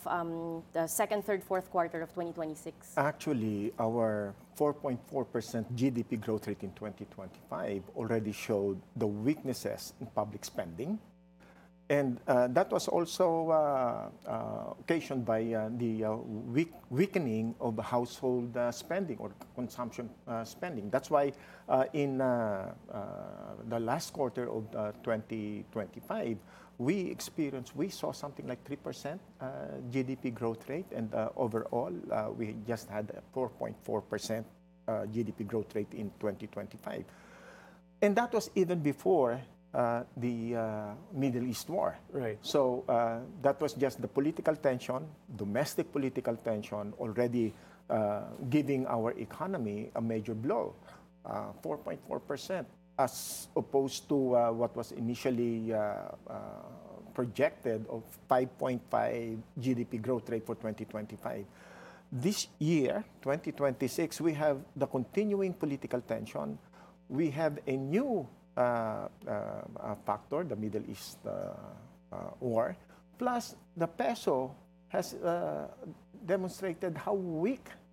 the second, third, fourth quarter of 2026? Actually, our 4.4% GDP growth rate in 2025 already showed the weaknesses in public spending. And that was also occasioned by the weakening of household spending or consumption spending. That's why in the last quarter of 2025, we saw something like 3% GDP growth rate, and overall, we just had a 4.4% GDP growth rate in 2025. And that was even before the Middle East war. Right. So that was just the political tension, domestic political tension, already giving our economy a major blow, 4.4%, as opposed to what was initially projected of 5.5 GDP growth rate for 2025. This year, 2026, we have the continuing political tension. We have a new factor, the Middle East war, plus the peso has demonstrated how weak